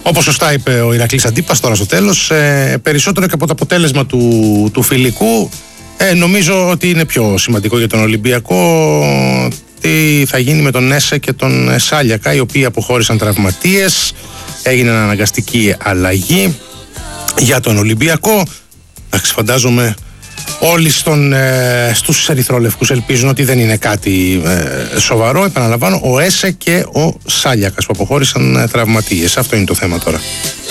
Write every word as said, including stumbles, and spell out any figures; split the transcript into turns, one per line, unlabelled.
Όπως σωστά είπε ο Ηρακλής Αντίπας τώρα στο τέλος, ε, περισσότερο και από το αποτέλεσμα του, του φιλικού, ε, νομίζω ότι είναι πιο σημαντικό για τον Ολυμπιακό τι θα γίνει με τον Έσε και τον Σάλιακα, οι οποίοι αποχώρησαν τραυματίες. Έγινε αναγκαστική αλλαγή για τον Ολυμπιακό. Εντάξει, φαντάζομαι όλοι στον, ε, στους ερυθρόλευκους ελπίζουν ότι δεν είναι κάτι ε, σοβαρό. Επαναλαμβάνω, ο Έσε και ο Σάλιακας που αποχώρησαν ε, τραυματίες. Αυτό είναι το θέμα τώρα.